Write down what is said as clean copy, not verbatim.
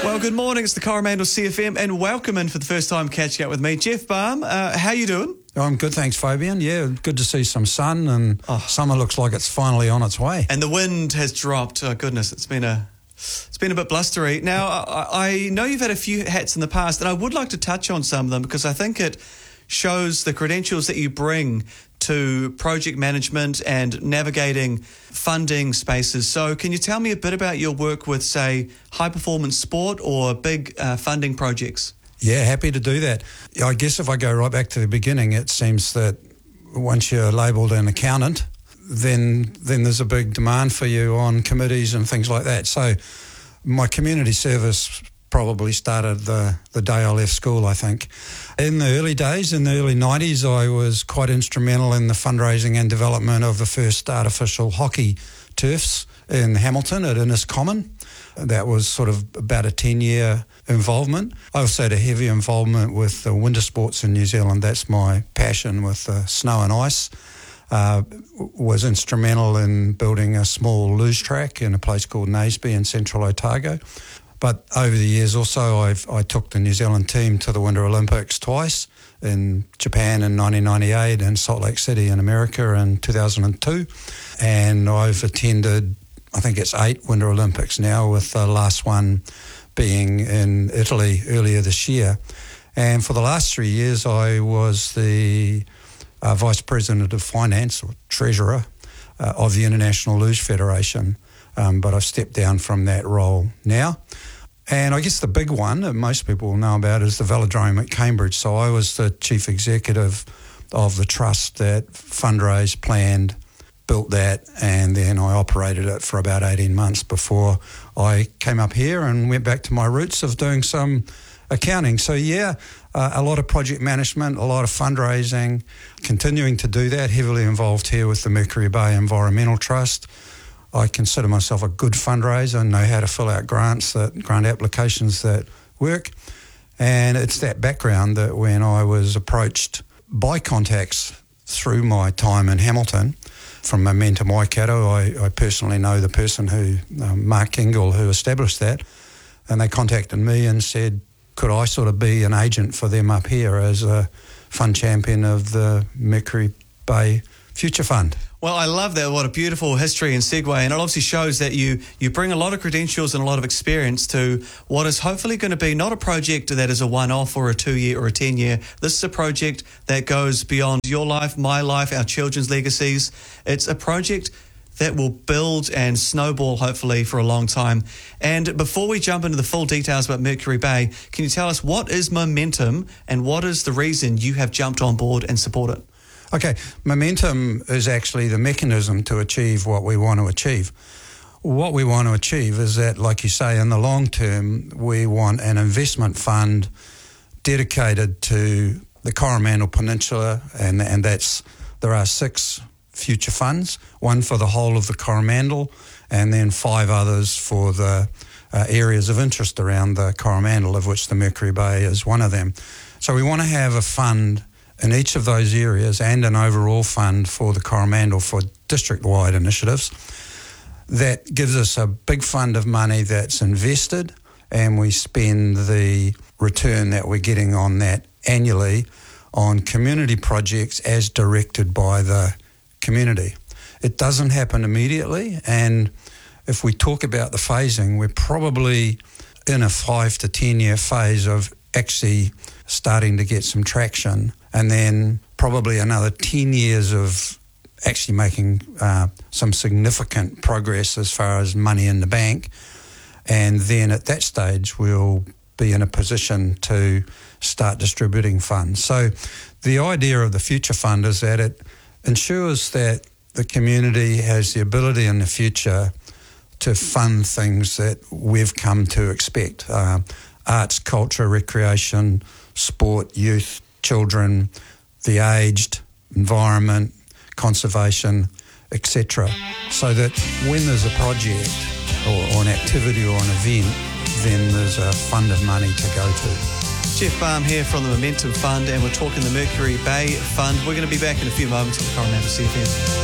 Well, good morning. It's the Coromandel CFM, and welcome in for the first time catching up with me, Jeff Balme. How you doing? I'm good, thanks, Fabian. Yeah, good to see some sun, and summer looks like it's finally on its way. And the wind has dropped. Oh goodness, it's been a bit blustery. Now, I know you've had a few hats in the past, and I would like to touch on some of them because I think it shows the credentials that you bring to project management and navigating funding spaces. So can you tell me a bit about your work with, say, high-performance sport or big funding projects? Yeah, happy to do that. I guess if I go right back to the beginning, it seems that once you're labelled an accountant, then there's a big demand for you on committees and things like that. So my community service probably started the day I left school, I think. In the early days, in the early 90s, I was quite instrumental in the fundraising and development of the first artificial hockey turfs in Hamilton at Innis Common. That was sort of about a 10-year involvement. I also had a heavy involvement with the winter sports in New Zealand. That's my passion with snow and ice. Was instrumental in building a small luge track in a place called Naseby in central Otago. But over the years also, I took the New Zealand team to the Winter Olympics twice, in Japan in 1998 and Salt Lake City in America in 2002. And I've attended, I think it's 8 Winter Olympics now, with the last one being in Italy earlier this year. And for the last 3 years, I was the Vice President of Finance, or Treasurer, of the International Luge Federation. But I've stepped down from that role now. And I guess the big one that most people will know about is the Velodrome at Cambridge. So I was the chief executive of the trust that fundraised, planned, built that, and then I operated it for about 18 months before I came up here and went back to my roots of doing some accounting. So yeah, a lot of project management, a lot of fundraising, continuing to do that, heavily involved here with the Mercury Bay Environmental Trust. I consider myself a good fundraiser, know how to fill out grant applications that work. And it's that background that when I was approached by contacts through my time in Hamilton from Momentum Waikato, I personally know the person who, Mark Ingle, who established that, and they contacted me and said, could I sort of be an agent for them up here as a fund champion of the Mercury Bay Future Fund? Well, I love that. What a beautiful history and segue. And it obviously shows that you bring a lot of credentials and a lot of experience to what is hopefully going to be not a project that is a one-off or a 2-year or a 10-year. This is a project that goes beyond your life, my life, our children's legacies. It's a project that will build and snowball, hopefully, for a long time. And before we jump into the full details about Mercury Bay, can you tell us what is Momentum and what is the reason you have jumped on board and support it? Okay, Momentum is actually the mechanism to achieve what we want to achieve. What we want to achieve is that, like you say, in the long term, we want an investment fund dedicated to the Coromandel Peninsula, and there are 6 future funds, one for the whole of the Coromandel, and then 5 others for the areas of interest around the Coromandel, of which the Mercury Bay is one of them. So we want to have a fund in each of those areas and an overall fund for the Coromandel for district-wide initiatives that gives us a big fund of money that's invested, and we spend the return that we're getting on that annually on community projects as directed by the community. It doesn't happen immediately, and if we talk about the phasing, we're probably in a 5 to 10 year phase of actually starting to get some traction, and then probably another 10 years of actually making some significant progress as far as money in the bank. And then at that stage, we'll be in a position to start distributing funds. So the idea of the Future Fund is that it ensures that the community has the ability in the future to fund things that we've come to expect. Arts, culture, recreation, sport, youth, children, the aged, environment, conservation, etc. So that when there's a project or an activity or an event, then there's a fund of money to go to. Jeff Balme here from the Momentum Fund, and we're talking the Mercury Bay Fund. We're going to be back in a few moments on the Coromandel CFM.